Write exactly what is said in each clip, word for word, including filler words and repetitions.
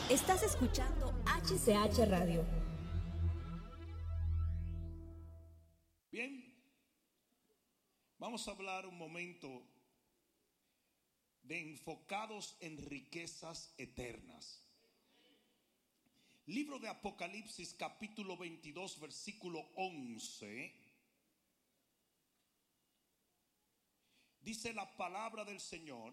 Estás escuchando H C H Radio. Bien, vamos a hablar un momento de enfocados en riquezas eternas. Libro de Apocalipsis, capítulo veintidós, versículo once. Dice la palabra del Señor: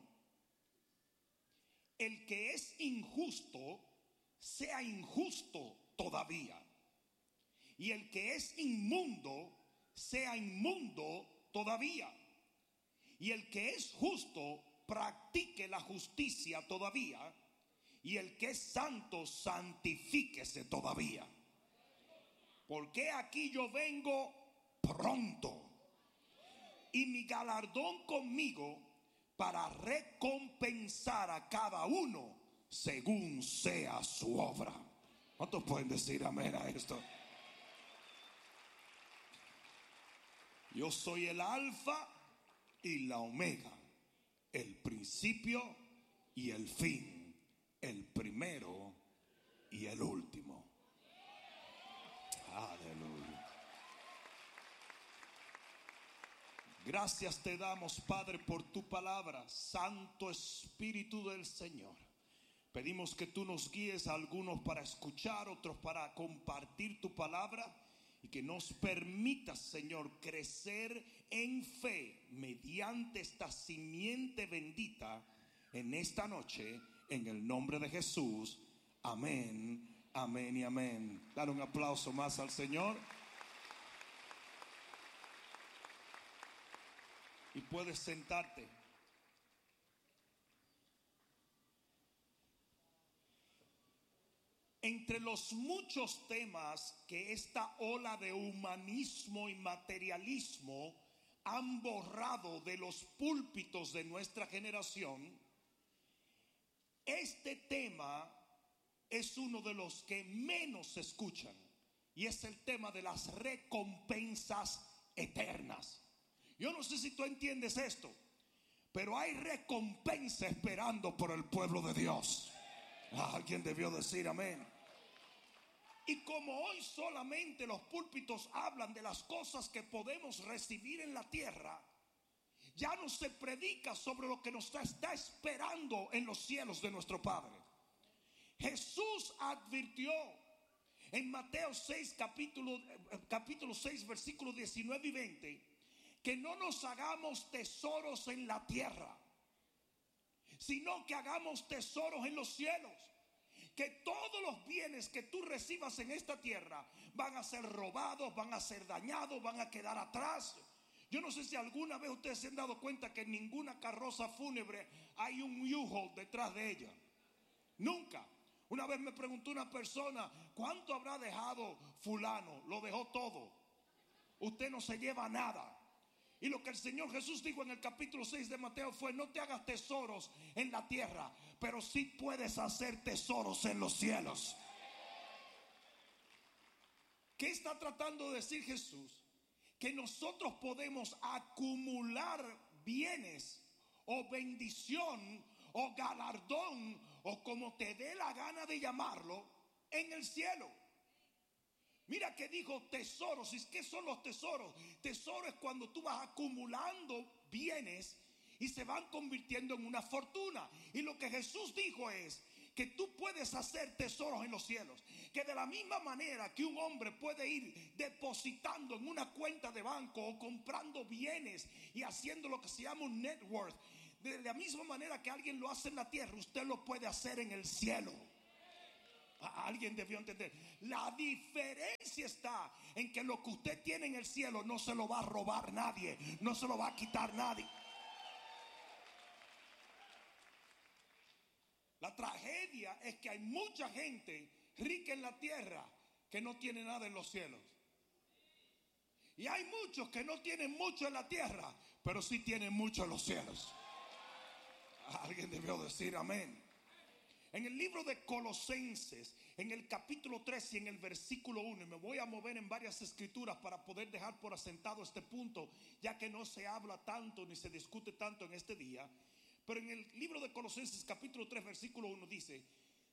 el que es injusto, sea injusto todavía. Y el que es inmundo, sea inmundo todavía. Y el que es justo, practique la justicia todavía. Y el que es santo, santifíquese todavía. Porque aquí yo vengo pronto, y mi galardón conmigo, para recompensar a cada uno según sea su obra. ¿Cuántos pueden decir amén a esto? Yo soy el alfa y la omega, el principio y el fin, el primero y el último. Aleluya. Gracias te damos, Padre, por tu palabra. Santo Espíritu del Señor, pedimos que tú nos guíes a algunos para escuchar, otros para compartir tu palabra, y que nos permitas, Señor, crecer en fe mediante esta simiente bendita en esta noche, en el nombre de Jesús. Amén, amén y amén. Dar un aplauso más al Señor. Y puedes sentarte. Entre los muchos temas que esta ola de humanismo y materialismo han borrado de los púlpitos de nuestra generación, este tema es uno de los que menos se escuchan, y es el tema de las recompensas eternas. Yo no sé si tú entiendes esto, pero hay recompensa esperando por el pueblo de Dios. Alguien debió decir amén. Y como hoy solamente los púlpitos hablan de las cosas que podemos recibir en la tierra, ya no se predica sobre lo que nos está esperando en los cielos de nuestro Padre. Jesús advirtió en Mateo seis, capítulo, capítulo seis, versículos diecinueve y veinte, que no nos hagamos tesoros en la tierra, sino que hagamos tesoros en los cielos. Que todos los bienes que tú recibas en esta tierra van a ser robados, van a ser dañados, van a quedar atrás. Yo no sé si alguna vez ustedes se han dado cuenta que en ninguna carroza fúnebre hay un U-Haul detrás de ella. Nunca. Una vez me preguntó una persona: ¿cuánto habrá dejado fulano? Lo dejó todo. Usted no se lleva nada. Y lo que el Señor Jesús dijo en el capítulo seis de Mateo fue: no te hagas tesoros en la tierra, pero sí puedes hacer tesoros en los cielos. ¿Qué está tratando de decir Jesús? Que nosotros podemos acumular bienes o bendición o galardón, o como te dé la gana de llamarlo, en el cielo. Mira que dijo tesoros. ¿Y qué son los tesoros? Tesoro es cuando tú vas acumulando bienes y se van convirtiendo en una fortuna. Y lo que Jesús dijo es que tú puedes hacer tesoros en los cielos. Que de la misma manera que un hombre puede ir depositando en una cuenta de banco o comprando bienes y haciendo lo que se llama un net worth, de la misma manera que alguien lo hace en la tierra, usted lo puede hacer en el cielo. Alguien debió entender. La diferencia está en que lo que usted tiene en el cielo no se lo va a robar nadie, no se lo va a quitar nadie. La tragedia es que hay mucha gente rica en la tierra que no tiene nada en los cielos. Y hay muchos que no tienen mucho en la tierra, pero sí tienen mucho en los cielos. Alguien debió decir amén. En el libro de Colosenses, en el capítulo tres y en el versículo uno, y me voy a mover en varias escrituras para poder dejar por asentado este punto, ya que no se habla tanto ni se discute tanto en este día. Pero en el libro de Colosenses capítulo tres versículo uno dice: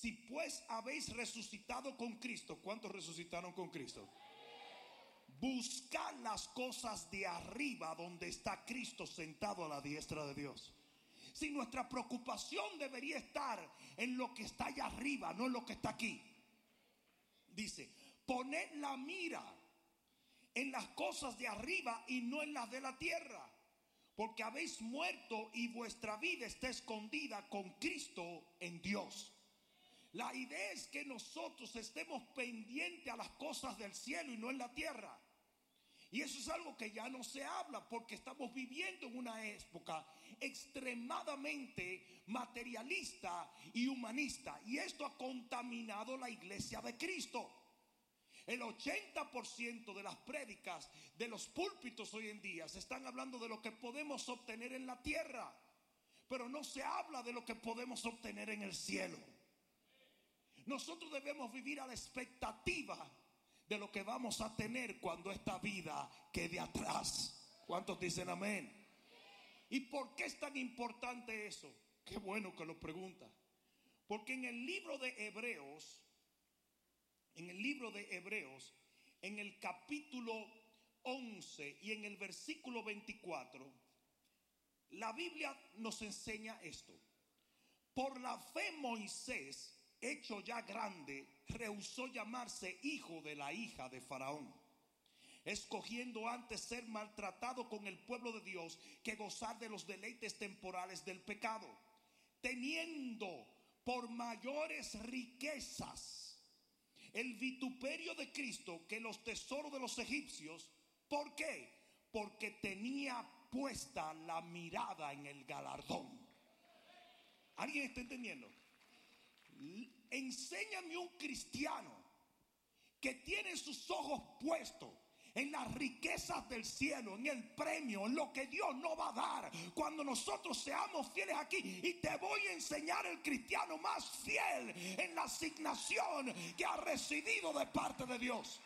Si pues habéis resucitado con Cristo, ¿cuántos resucitaron con Cristo? Buscad las cosas de arriba, donde está Cristo sentado a la diestra de Dios. Si nuestra preocupación debería estar en lo que está allá arriba, no en lo que está aquí. Dice, poned la mira en las cosas de arriba y no en las de la tierra, porque habéis muerto y vuestra vida está escondida con Cristo en Dios. La idea es que nosotros estemos pendientes a las cosas del cielo y no en la tierra. Y eso es algo que ya no se habla, porque estamos viviendo en una época extremadamente materialista y humanista. Y esto ha contaminado la iglesia de Cristo. El ochenta por ciento de las prédicas de los púlpitos hoy en día se están hablando de lo que podemos obtener en la tierra, pero no se habla de lo que podemos obtener en el cielo. Nosotros debemos vivir a la expectativa de lo que vamos a tener cuando esta vida quede atrás. ¿Cuántos dicen amén? ¿Y por qué es tan importante eso? Qué bueno que lo pregunta. Porque en el libro de Hebreos, en el libro de Hebreos, en el capítulo once y en el versículo veinticuatro, la Biblia nos enseña esto. Por la fe Moisés, hecho ya grande, rehusó llamarse hijo de la hija de Faraón, escogiendo antes ser maltratado con el pueblo de Dios que gozar de los deleites temporales del pecado, teniendo por mayores riquezas el vituperio de Cristo que los tesoros de los egipcios. ¿Por qué? Porque tenía puesta la mirada en el galardón. ¿Alguien está entendiendo? Enséñame un cristiano que tiene sus ojos puestos en las riquezas del cielo, en el premio, en lo que Dios nos va a dar cuando nosotros seamos fieles aquí. Y te voy a enseñar el cristiano más fiel en la asignación que ha recibido de parte de Dios.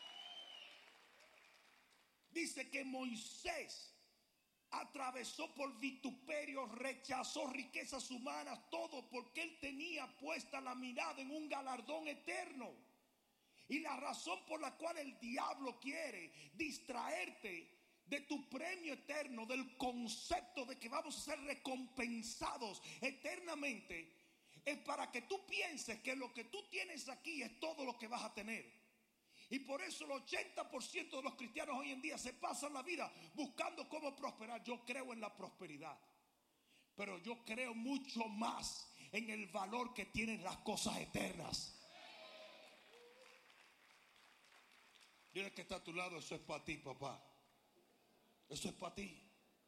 Dice que Moisés atravesó por vituperio, rechazó riquezas humanas, todo porque él tenía puesta la mirada en un galardón eterno. Y la razón por la cual el diablo quiere distraerte de tu premio eterno, del concepto de que vamos a ser recompensados eternamente, es para que tú pienses que lo que tú tienes aquí es todo lo que vas a tener. Y por eso el ochenta por ciento de los cristianos hoy en día se pasan la vida buscando cómo prosperar. Yo creo en la prosperidad, pero yo creo mucho más en el valor que tienen las cosas eternas. Dile que está a tu lado, eso es para ti, papá. Eso es para ti.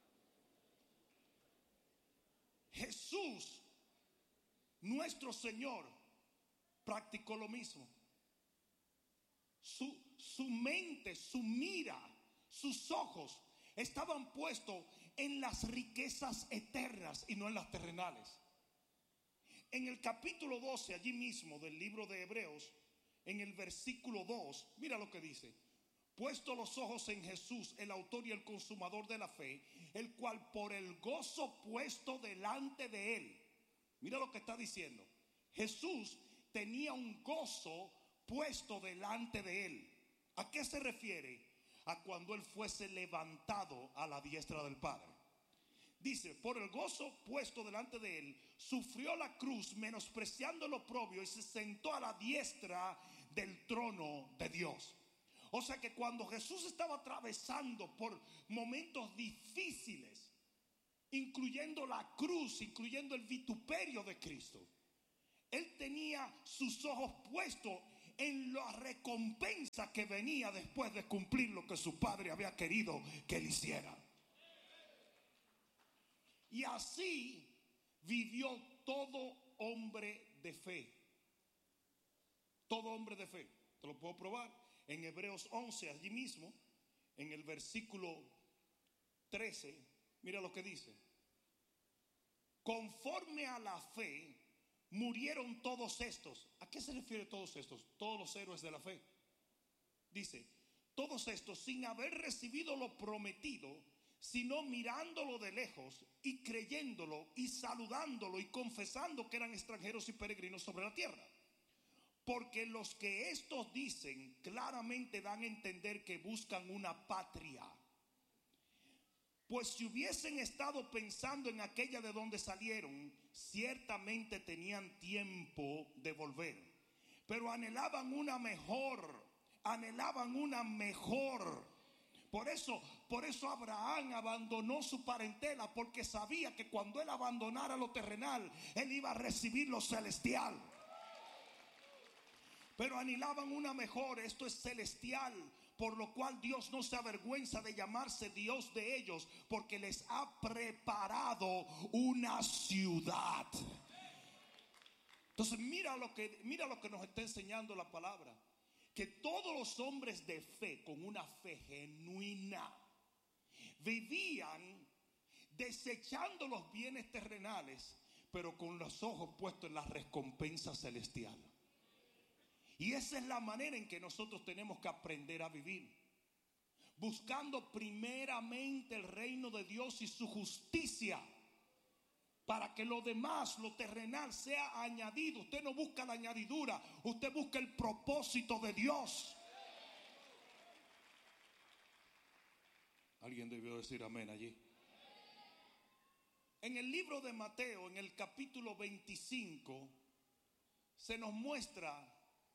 Jesús, nuestro Señor, practicó lo mismo. Su, su mente, su mira, sus ojos estaban puestos en las riquezas eternas y no en las terrenales. En el capítulo doce, allí mismo del libro de Hebreos, en el versículo dos, mira lo que dice: puesto los ojos en Jesús, el autor y el consumador de la fe, el cual por el gozo puesto delante de él. Mira lo que está diciendo. Jesús tenía un gozo puesto delante de él. ¿A qué se refiere? A cuando él fuese levantado a la diestra del Padre. Dice, por el gozo puesto delante de él, sufrió la cruz, menospreciando lo oprobio, y se sentó a la diestra del trono de Dios. O sea que cuando Jesús estaba atravesando por momentos difíciles, incluyendo la cruz, incluyendo el vituperio de Cristo, él tenía sus ojos puestos en la recompensa que venía después de cumplir lo que su padre había querido que él hiciera. Y así vivió todo hombre de fe. Todo hombre de fe. Te lo puedo probar en Hebreos once, allí mismo, en el versículo trece. Mira lo que dice: conforme a la fe murieron todos estos. ¿A qué se refiere todos estos? Todos los héroes de la fe. Dice, todos estos sin haber recibido lo prometido, sino mirándolo de lejos y creyéndolo y saludándolo y confesando que eran extranjeros y peregrinos sobre la tierra. Porque los que estos dicen claramente dan a entender que buscan una patria. Pues si hubiesen estado pensando en aquella de donde salieron, ciertamente tenían tiempo de volver. Pero anhelaban una mejor, anhelaban una mejor. Por eso, por eso Abraham abandonó su parentela, porque sabía que cuando él abandonara lo terrenal, él iba a recibir lo celestial. Pero anhelaban una mejor, esto es celestial, por lo cual Dios no se avergüenza de llamarse Dios de ellos, porque les ha preparado una ciudad. Entonces mira lo que, mira lo que nos está enseñando la palabra. Que todos los hombres de fe, con una fe genuina, vivían desechando los bienes terrenales, pero con los ojos puestos en la recompensa celestial. Y esa es la manera en que nosotros tenemos que aprender a vivir. Buscando primeramente el reino de Dios y su justicia, para que lo demás, lo terrenal, sea añadido. Usted no busca la añadidura, usted busca el propósito de Dios. Alguien debió decir amén allí. En el libro de Mateo, en el capítulo veinticinco, se nos muestra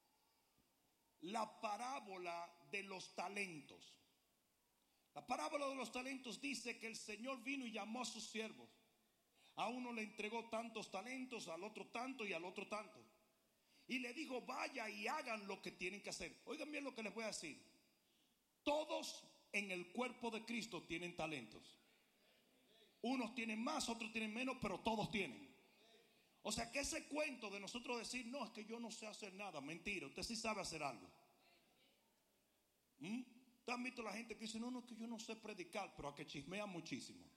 la parábola de los talentos. La parábola de los talentos dice que el Señor vino y llamó a sus siervos. A uno le entregó tantos talentos, al otro tanto y al otro tanto. Y le dijo, vaya y hagan lo que tienen que hacer. Oigan bien lo que les voy a decir. Todos en el cuerpo de Cristo tienen talentos. Unos tienen más, otros tienen menos, pero todos tienen. O sea que ese cuento de nosotros decir, no, es que yo no sé hacer nada, mentira, usted sí sabe hacer algo. ¿Mm? ¿Ustedes han visto la gente que dice, no, no, es que yo no sé predicar, pero a que chismea muchísimo?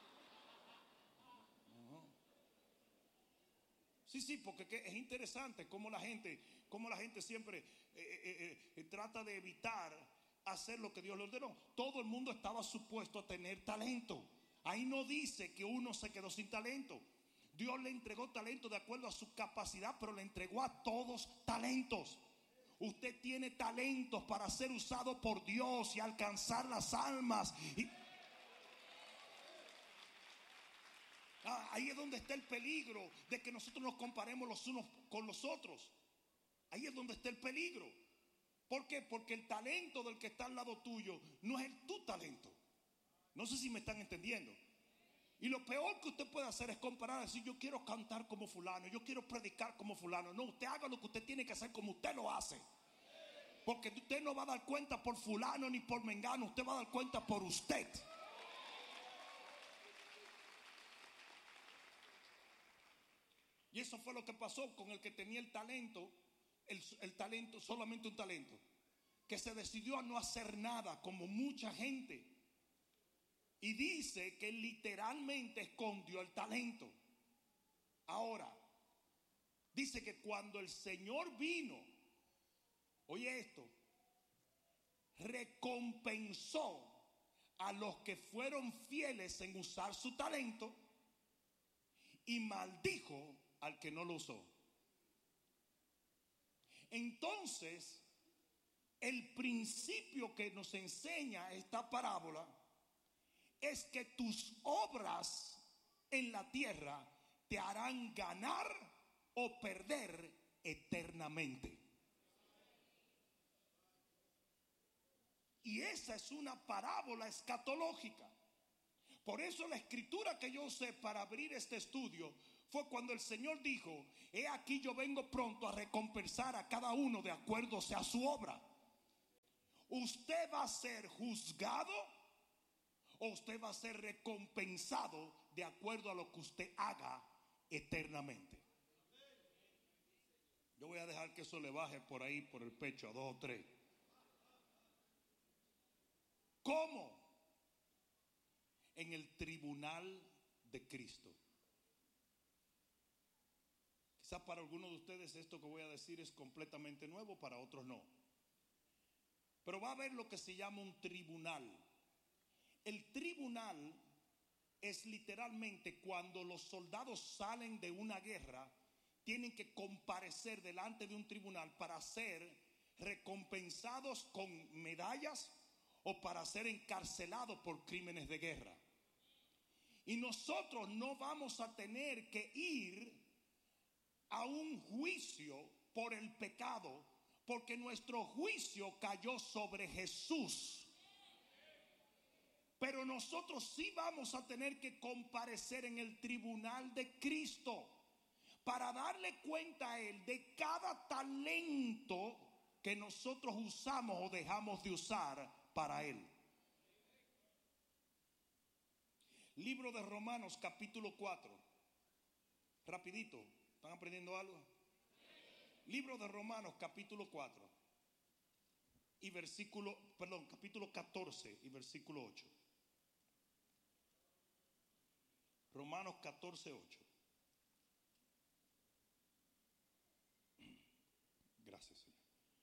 Sí, sí, porque es interesante cómo la gente, cómo la gente siempre eh, eh, eh, trata de evitar hacer lo que Dios le ordenó. Todo el mundo estaba supuesto a tener talento. Ahí no dice que uno se quedó sin talento. Dios le entregó talento de acuerdo a su capacidad, pero le entregó a todos talentos. Usted tiene talentos para ser usado por Dios y alcanzar las almas. Y Ah, ahí es donde está el peligro de que nosotros nos comparemos los unos con los otros. Ahí es donde está el peligro. ¿Por qué? Porque el talento del que está al lado tuyo no es el, tu talento. No sé si me están entendiendo. Y lo peor que usted puede hacer es comparar, decir, yo quiero cantar como fulano, yo quiero predicar como fulano. No, usted haga lo que usted tiene que hacer como usted lo hace. Porque usted no va a dar cuenta por fulano ni por mengano, usted va a dar cuenta por usted. Y eso fue lo que pasó con el que tenía el talento, el, el talento, solamente un talento, que se decidió a no hacer nada como mucha gente. Y dice que literalmente escondió el talento. Ahora, dice que cuando el Señor vino, oye esto, recompensó a los que fueron fieles en usar su talento y maldijo al que no lo usó. Entonces, el principio que nos enseña esta parábola es que tus obras en la tierra te harán ganar o perder eternamente. Y esa es una parábola escatológica. Por eso la escritura que yo usé para abrir este estudio fue cuando el Señor dijo, he aquí yo vengo pronto a recompensar a cada uno de acuerdo a su obra. Usted va a ser juzgado o usted va a ser recompensado de acuerdo a lo que usted haga eternamente. Yo voy a dejar que eso le baje por ahí, por el pecho, a dos o tres. ¿Cómo? En el tribunal de Cristo. Quizás para algunos de ustedes esto que voy a decir es completamente nuevo, para otros no. Pero va a haber lo que se llama un tribunal. El tribunal es literalmente cuando los soldados salen de una guerra, tienen que comparecer delante de un tribunal para ser recompensados con medallas o para ser encarcelados por crímenes de guerra. Y nosotros no vamos a tener que ir a un juicio por el pecado, porque nuestro juicio cayó sobre Jesús. Pero nosotros sí vamos a tener que comparecer en el tribunal de Cristo para darle cuenta a Él de cada talento que nosotros usamos o dejamos de usar para Él. Libro de Romanos capítulo cuatro. Rapidito, ¿están aprendiendo algo? Libro de Romanos capítulo cuatro y versículo, perdón, capítulo catorce y versículo ocho. Romanos catorce, ocho. Gracias, Señor.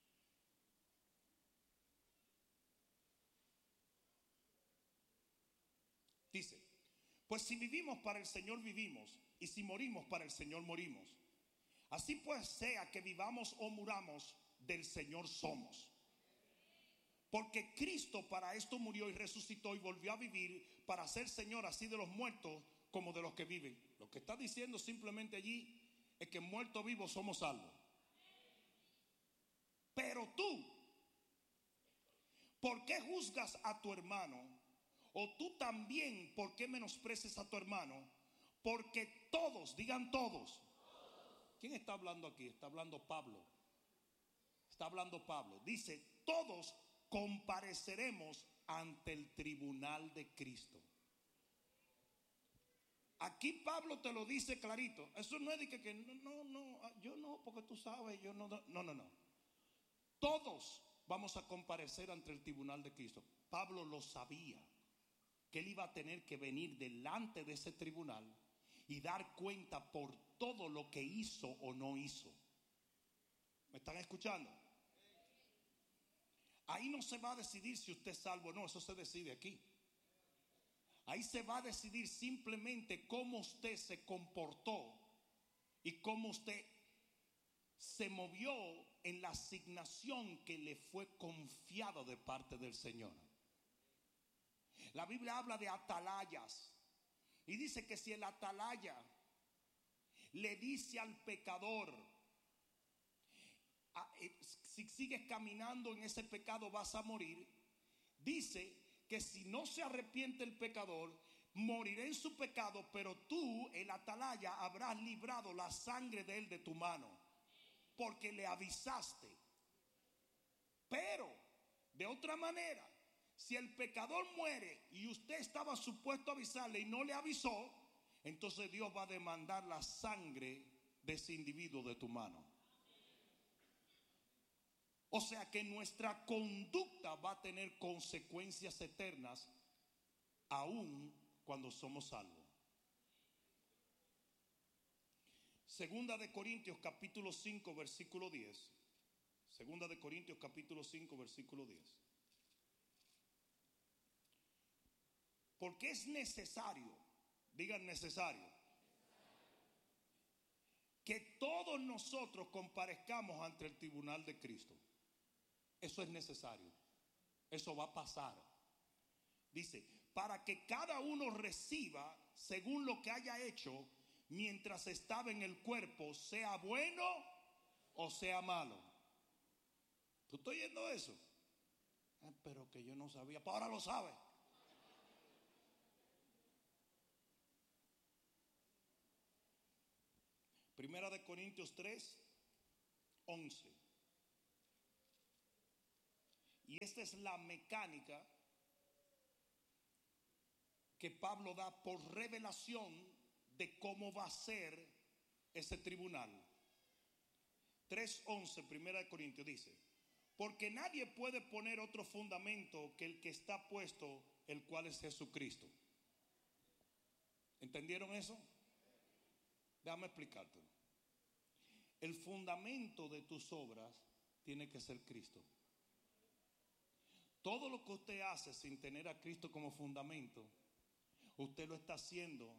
Dice, pues si vivimos para el Señor vivimos, y si morimos para el Señor morimos. Así pues sea que vivamos o muramos, del Señor somos. Porque Cristo para esto murió y resucitó y volvió a vivir para ser Señor así de los muertos como de los que viven. Lo que está diciendo simplemente allí es que muertos vivos somos salvos. Pero tú, ¿por qué juzgas a tu hermano? O tú también, ¿por qué menosprecias a tu hermano? Porque todos, digan todos. ¿Quién está hablando aquí? Está hablando Pablo. Está hablando Pablo. Dice, todos compareceremos ante el tribunal de Cristo. Aquí Pablo te lo dice clarito. Eso no es de que, que no, no, yo no, porque tú sabes, yo no, no, no, no. Todos vamos a comparecer ante el tribunal de Cristo. Pablo lo sabía, que él iba a tener que venir delante de ese tribunal y dar cuenta por todo lo que hizo o no hizo. ¿Me están escuchando? Ahí no se va a decidir si usted es salvo o no, eso se decide aquí. Ahí se va a decidir simplemente cómo usted se comportó y cómo usted se movió en la asignación que le fue confiada de parte del Señor. La Biblia habla de atalayas y dice que si el atalaya le dice al pecador, si sigues caminando en ese pecado vas a morir, dice que si no se arrepiente el pecador, morirá en su pecado, pero tú, el atalaya, habrás librado la sangre de él de tu mano, porque le avisaste. Pero, de otra manera, si el pecador muere y usted estaba supuesto a avisarle y no le avisó, entonces Dios va a demandar la sangre de ese individuo de tu mano. O sea que nuestra conducta va a tener consecuencias eternas aún cuando somos salvos. Segunda de Corintios capítulo cinco versículo diez. Segunda de Corintios capítulo cinco versículo diez. Porque es necesario, digan necesario, que todos nosotros comparezcamos ante el tribunal de Cristo. Eso es necesario. Eso va a pasar. Dice, para que cada uno reciba según lo que haya hecho mientras estaba en el cuerpo, sea bueno o sea malo. ¿Tú estás oyendo eso? Ah, pero que yo no sabía, pero ahora lo sabe. Primera de Corintios tres, once. Y esta es la mecánica que Pablo da por revelación de cómo va a ser ese tribunal. tres once, Primera de Corintios dice, porque nadie puede poner otro fundamento que el que está puesto, el cual es Jesucristo. ¿Entendieron eso? Déjame explicártelo. El fundamento de tus obras tiene que ser Cristo. Todo lo que usted hace sin tener a Cristo como fundamento, usted lo está haciendo,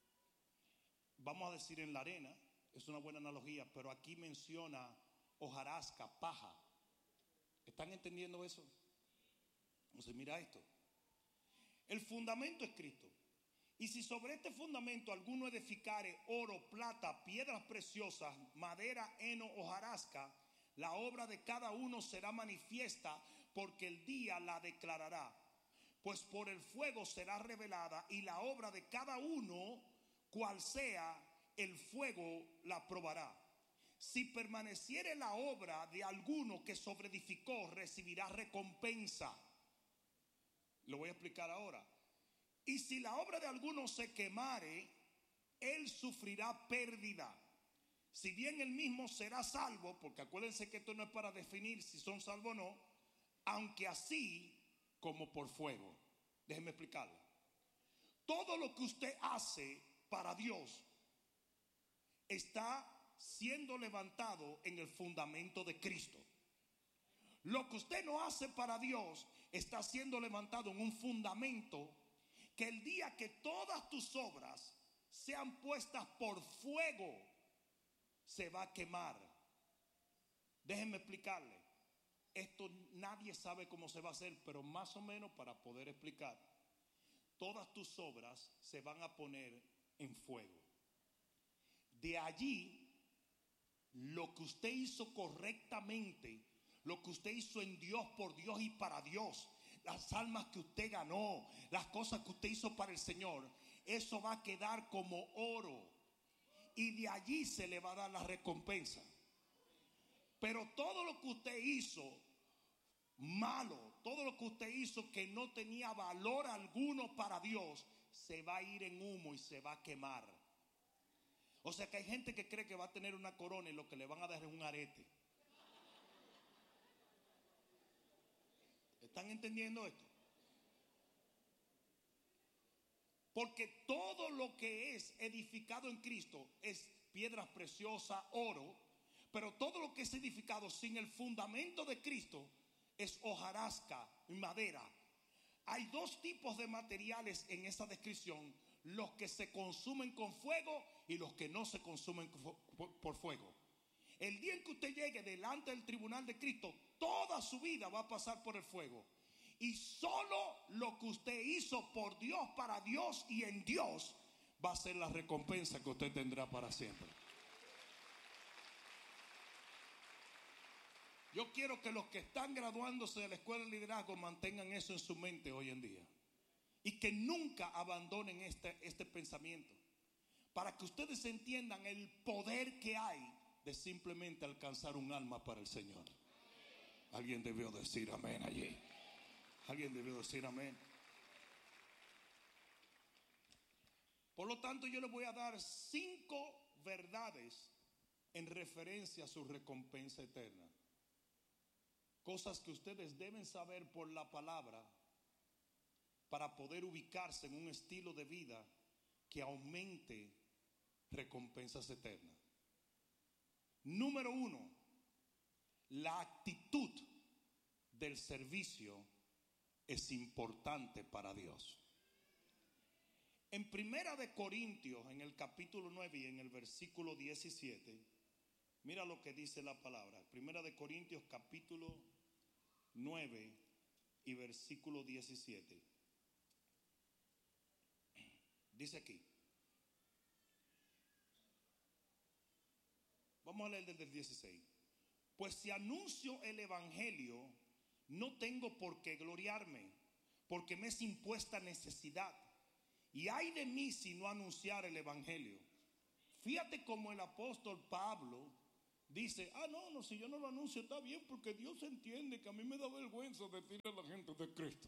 vamos a decir, en la arena. Es una buena analogía, pero aquí menciona hojarasca, paja. ¿Están entendiendo eso? Entonces mira esto. El fundamento es Cristo. Y si sobre este fundamento alguno edificare oro, plata, piedras preciosas, madera, heno, hojarasca, la obra de cada uno será manifiesta, porque el día la declarará. Pues por el fuego será revelada, y la obra de cada uno, cual sea, el fuego la probará. Si permaneciere la obra de alguno que sobreedificó, recibirá recompensa. Lo voy a explicar ahora. Y si la obra de alguno se quemare, él sufrirá pérdida. Si bien él mismo será salvo, porque acuérdense que esto no es para definir si son salvos o no, aunque así como por fuego. Déjenme explicarlo. Todo lo que usted hace para Dios está siendo levantado en el fundamento de Cristo. Lo que usted no hace para Dios está siendo levantado en un fundamento que el día que todas tus obras sean puestas por fuego, se va a quemar. Déjenme explicarle. Esto nadie sabe cómo se va a hacer, pero más o menos para poder explicar. Todas tus obras se van a poner en fuego. De allí, lo que usted hizo correctamente, lo que usted hizo en Dios, por Dios y para Dios, las almas que usted ganó, las cosas que usted hizo para el Señor, eso va a quedar como oro. Y de allí se le va a dar la recompensa. Pero todo lo que usted hizo malo, todo lo que usted hizo que no tenía valor alguno para Dios, se va a ir en humo y se va a quemar. O sea que hay gente que cree que va a tener una corona y lo que le van a dar es un arete. ¿Están entendiendo esto? Porque todo lo que es edificado en Cristo es piedras preciosas, oro. Pero todo lo que es edificado sin el fundamento de Cristo es hojarasca y madera. Hay dos tipos de materiales en esa descripción: los que se consumen con fuego y los que no se consumen por fuego. El día en que usted llegue delante del tribunal de Cristo, toda su vida va a pasar por el fuego. Y solo lo que usted hizo por Dios, para Dios y en Dios, va a ser la recompensa que usted tendrá para siempre. Yo quiero que los que están graduándose de la escuela de liderazgo mantengan eso en su mente hoy en día. Y que nunca abandonen este, este pensamiento. Para que ustedes entiendan el poder que hay de simplemente alcanzar un alma para el Señor. Alguien debió decir amén allí. Alguien debió decir amén. Por lo tanto, yo les voy a dar cinco verdades en referencia a su recompensa eterna. Cosas que ustedes deben saber por la palabra para poder ubicarse en un estilo de vida que aumente recompensas eternas. Número uno, la actitud del servicio es importante para Dios. En Primera de Corintios, en el capítulo nueve y en el versículo diecisiete, mira lo que dice la palabra. Primera de Corintios, capítulo nueve y versículo diecisiete. Dice aquí. Vamos a leer desde el dieciséis. Pues si anuncio el evangelio, no tengo por qué gloriarme, porque me es impuesta necesidad. Y ay de mí si no anunciar el evangelio. Fíjate como el apóstol Pablo dice: ah, no, no, si yo no lo anuncio está bien, porque Dios entiende que a mí me da vergüenza decirle a la gente de Cristo.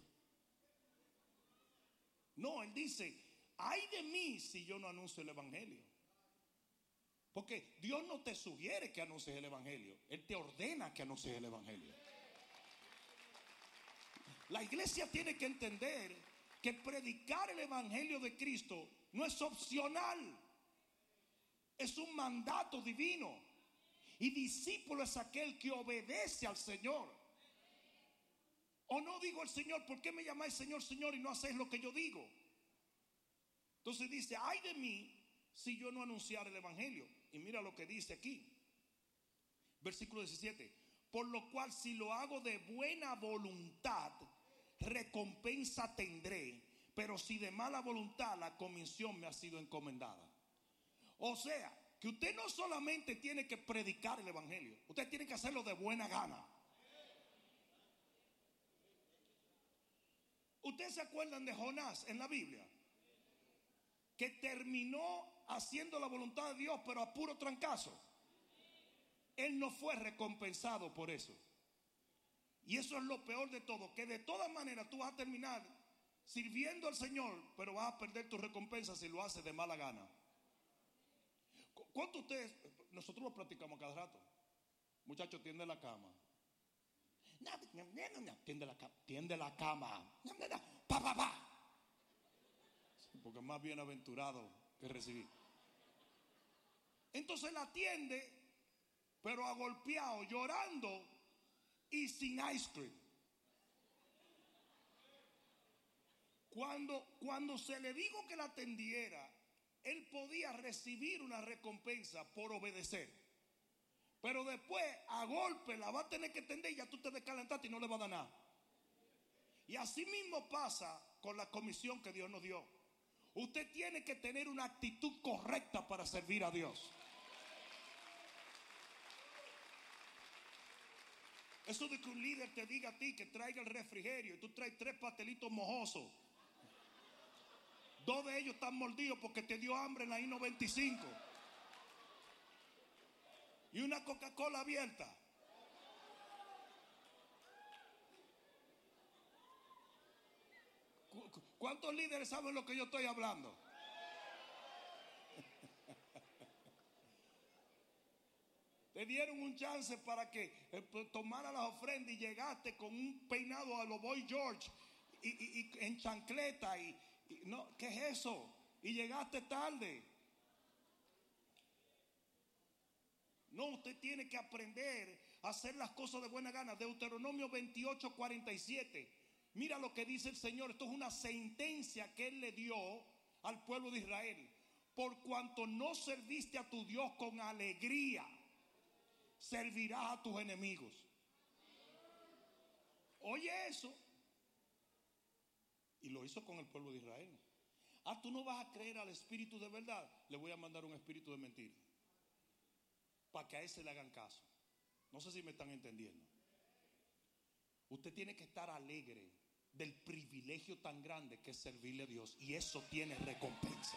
No, él dice: ay de mí si yo no anuncio el evangelio. Porque Dios no te sugiere que anuncies el evangelio, Él te ordena que anuncies el evangelio. La iglesia tiene que entender que predicar el evangelio de Cristo no es opcional, es un mandato divino. Y discípulo es aquel que obedece al Señor. O no digo al Señor, ¿por qué me llamáis Señor, Señor y no hacéis lo que yo digo? Entonces dice, ay de mí si yo no anunciar el evangelio. Y mira lo que dice aquí. Versículo diecisiete. Por lo cual si lo hago de buena voluntad, recompensa tendré. Pero si de mala voluntad, la comisión me ha sido encomendada. O sea, que usted no solamente tiene que predicar el evangelio, usted tiene que hacerlo de buena gana. ¿Ustedes se acuerdan de Jonás en la Biblia? Que terminó haciendo la voluntad de Dios, pero a puro trancazo. Él no fue recompensado por eso. Y eso es lo peor de todo, que de todas maneras tú vas a terminar sirviendo al Señor, pero vas a perder tu recompensa si lo haces de mala gana. ¿Cuántos de ustedes, nosotros lo practicamos cada rato? Muchachos, tiende la cama. Tiende la cama. Tiende la cama. Pa, pa, pa. Porque es más bienaventurado que recibir. Entonces la atiende, pero agolpeado, llorando y sin ice cream. Cuando, cuando se le dijo que la atendiera, él podía recibir una recompensa por obedecer. Pero después, a golpe, la va a tener que atender y ya tú te descalentaste y no le va a dar nada. Y así mismo pasa con la comisión que Dios nos dio. Usted tiene que tener una actitud correcta para servir a Dios. Eso de que un líder te diga a ti que traiga el refrigerio y tú traes tres pastelitos mojosos. Dos de ellos están mordidos porque te dio hambre en la I noventa y cinco. Y una Coca-Cola abierta. ¿Cuántos líderes saben lo que yo estoy hablando? Te dieron un chance para que eh, tomara las ofrendas y llegaste con un peinado a lo Boy George y, y, y en chancleta y, y no, ¿qué es eso? Y llegaste tarde. No, usted tiene que aprender a hacer las cosas de buena gana. Deuteronomio veintiocho, cuarenta y siete. Mira lo que dice el Señor. Esto es una sentencia que Él le dio al pueblo de Israel. Por cuanto no serviste a tu Dios con alegría, servirás a tus enemigos. Oye eso. Y lo hizo con el pueblo de Israel. Ah, tú no vas a creer al espíritu de verdad. Le voy a mandar un espíritu de mentira. Para que a ese le hagan caso. No sé si me están entendiendo. Usted tiene que estar alegre del privilegio tan grande que es servirle a Dios. Y eso tiene recompensa.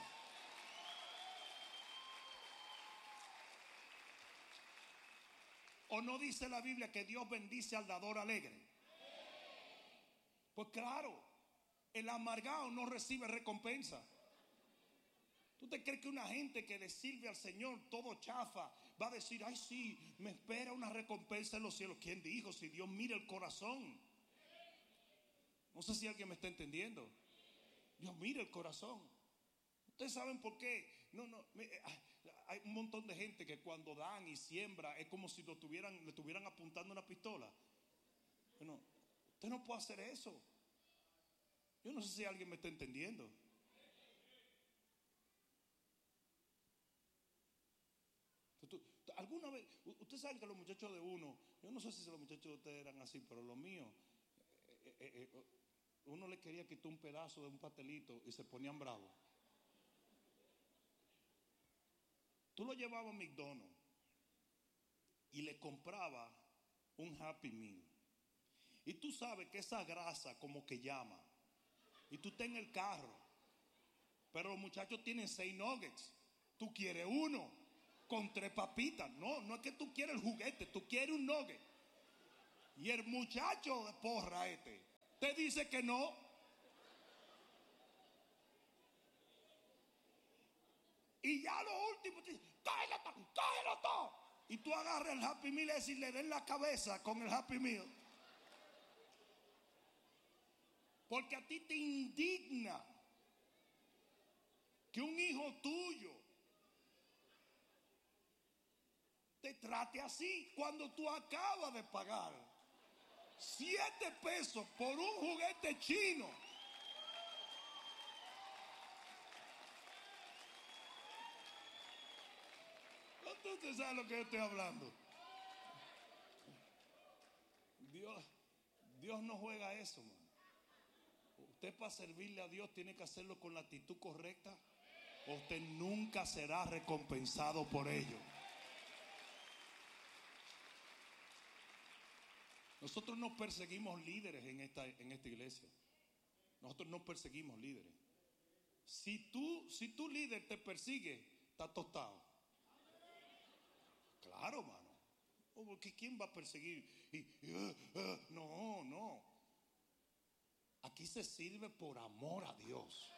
¿O no dice la Biblia que Dios bendice al dador alegre? Pues claro, el amargado no recibe recompensa. ¿Tú te crees que una gente que le sirve al Señor todo chafa va a decir, ay sí, me espera una recompensa en los cielos? ¿Quién dijo? Si Dios mira el corazón. No sé si alguien me está entendiendo. Dios mira el corazón. Ustedes saben por qué. No, no, me, hay un montón de gente que cuando dan y siembra es como si lo tuvieran, le estuvieran apuntando una pistola. Bueno, usted no puede hacer eso. Yo no sé si alguien me está entendiendo. Alguna vez, ustedes saben que los muchachos de uno, yo no sé si los muchachos de ustedes eran así, pero los míos, eh, eh, eh, uno le quería quitar un pedazo de un pastelito y se ponían bravos. Tú lo llevabas a McDonald's y le compraba un Happy Meal. Y tú sabes que esa grasa como que llama. Y tú estás en el carro. Pero los muchachos tienen seis nuggets. Tú quieres uno con tres papitas. No, no es que tú quieres el juguete, tú quieres un nugget. Y el muchacho de porra este te dice que no. Y ya lo último te dice, cógelo todo, cógelo todo. Y tú agarras el Happy Meal y le den la cabeza con el Happy Meal. Porque a ti te indigna que un hijo tuyo te trate así cuando tú acabas de pagar Siete pesos por un juguete chino. ¿Usted sabe lo que yo estoy hablando? Dios, Dios no juega eso, man. Usted, para servirle a Dios, tiene que hacerlo con la actitud correcta. Usted nunca será recompensado por ello. Nosotros no perseguimos líderes en esta, en esta iglesia. Nosotros no perseguimos líderes. Si tú, si tu líder te persigue, está tostado. Claro, mano. Porque ¿quién va a perseguir? Y, uh, uh, no, no. Aquí se sirve por amor a Dios.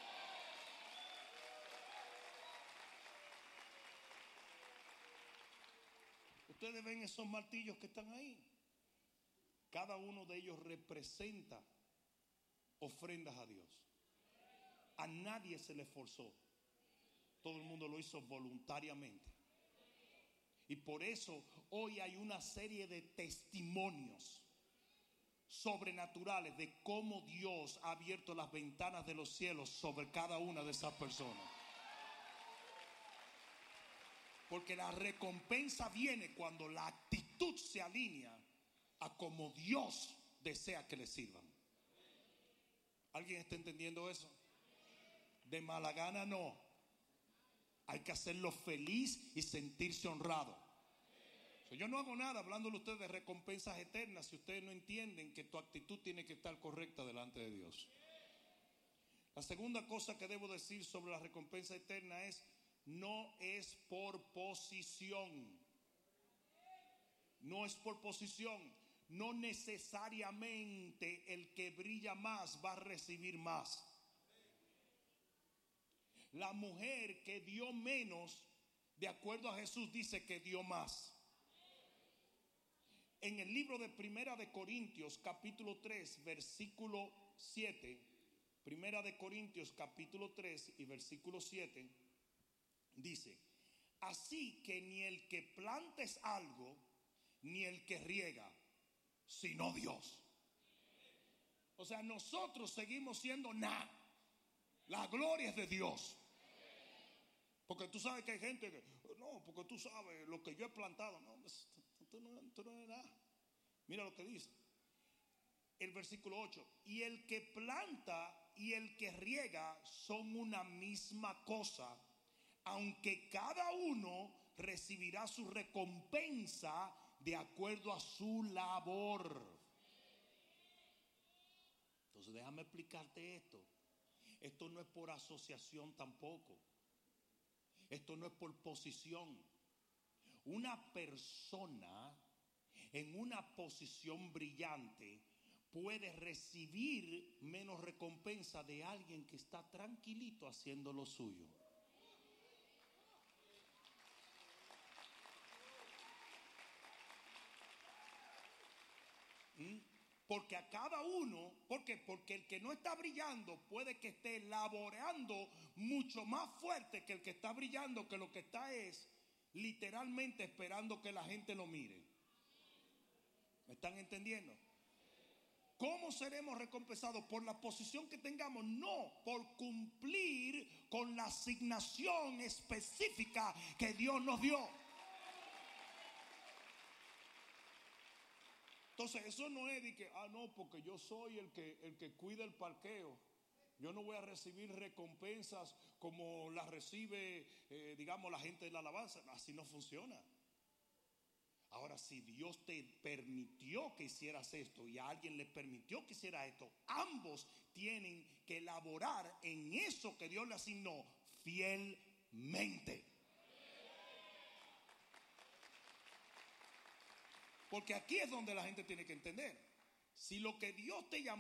Ustedes ven esos martillos que están ahí. Cada uno de ellos representa ofrendas a Dios. A nadie se le forzó. Todo el mundo lo hizo voluntariamente. Y por eso hoy hay una serie de testimonios sobrenaturales de cómo Dios ha abierto las ventanas de los cielos sobre cada una de esas personas. Porque la recompensa viene cuando la actitud se alinea a como Dios desea que le sirvan. ¿Alguien está entendiendo eso? De mala gana no. Hay que hacerlo feliz y sentirse honrado. Yo no hago nada hablándole a ustedes de recompensas eternas si ustedes no entienden que tu actitud tiene que estar correcta delante de Dios. La segunda cosa que debo decir sobre la recompensa eterna es: no es por posición. No es por posición. No necesariamente el que brilla más va a recibir más. La mujer que dio menos, de acuerdo a Jesús, dice que dio más. En el libro de Primera de Corintios, capítulo tres, versículo siete, Primera de Corintios, capítulo tres y versículo siete, dice: así que ni el que planta es algo, ni el que riega, sino Dios. O sea, nosotros seguimos siendo nada. La gloria es de Dios. Porque tú sabes que hay gente que, no, porque tú sabes lo que yo he plantado. No, tú no, tú no eres nada. Mira lo que dice el versículo ocho: y el que planta y el que riega son una misma cosa, aunque cada uno recibirá su recompensa de acuerdo a su labor. Entonces déjame explicarte esto. Esto no es por asociación tampoco. Esto no es por posición. Una persona en una posición brillante puede recibir menos recompensa de alguien que está tranquilito haciendo lo suyo. ¿Mm? Porque a cada uno, ¿por qué? Porque el que no está brillando puede que esté laborando mucho más fuerte que el que está brillando, que lo que está es literalmente esperando que la gente lo mire. ¿Me están entendiendo? ¿Cómo seremos recompensados? Por la posición que tengamos, no por cumplir con la asignación específica que Dios nos dio. Entonces eso no es de que, ah no, porque yo soy el que, el que cuida el parqueo. Yo no voy a recibir recompensas como las recibe, eh, digamos, la gente de la alabanza. Así no funciona. Ahora, si Dios te permitió que hicieras esto y a alguien le permitió que hiciera esto, ambos tienen que elaborar en eso que Dios le asignó fielmente. Porque aquí es donde la gente tiene que entender. Si lo que Dios te llamó